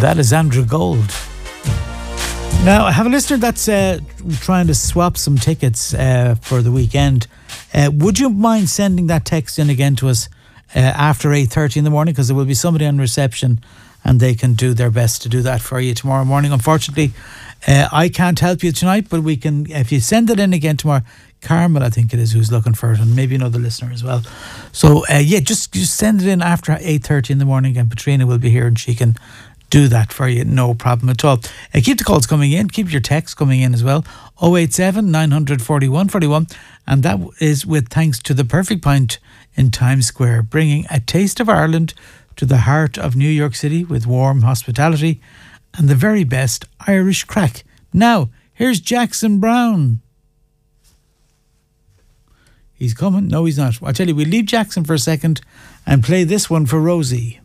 That is Andrew Gold. Now, I have a listener that's trying to swap some tickets for the weekend. Would you mind sending that text in again to us after 8:30 in the morning? Because there will be somebody on reception and they can do their best to do that for you tomorrow morning. Unfortunately, I can't help you tonight, but we can, if you send it in again tomorrow. Carmel, I think it is, who's looking for it, and maybe another listener as well. So, just send it in after 8:30 in the morning, and Patrina will be here and she can do that for you, no problem at all. Keep the calls coming in, keep your texts coming in as well. 087 941 41, and that is with thanks to the Perfect Pint in Times Square, bringing a taste of Ireland to the heart of New York City with warm hospitality and the very best Irish crack. Now, here's Jackson Browne. He's coming? No, he's not. I tell you, we'll leave Jackson for a second and play this one for Rosie.